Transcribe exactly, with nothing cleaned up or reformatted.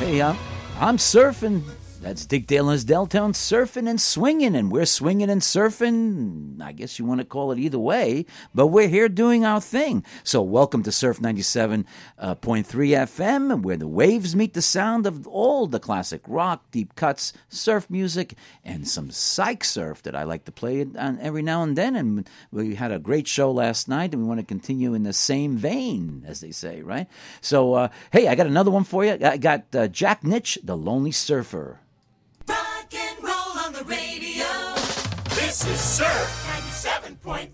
Hey, I'm, I'm surfing. That's Dick Dale and his Deltown surfing and swinging, and we're swinging and surfing. I guess you want to call it either way, but we're here doing our thing. So welcome to Surf ninety-seven point three F M, where the waves meet the sound of all the classic rock, deep cuts, surf music, and some psych surf that I like to play on every now and then. And we had a great show last night, and we want to continue in the same vein, as they say, right? So, uh, hey, I got another one for you. I got uh, Jack Nitch, The Lonely Surfer. Rock and roll on the radio. This is Surf ninety-seven point